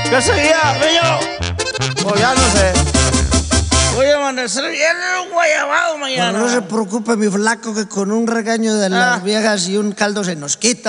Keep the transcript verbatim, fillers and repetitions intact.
¿Qué seguía, niño? Pues ya no sé. Voy a amanecer bien un guayabado mañana. Bueno, no se preocupe, mi flaco, que con un regaño de las Ah. viejas y un caldo se nos quita.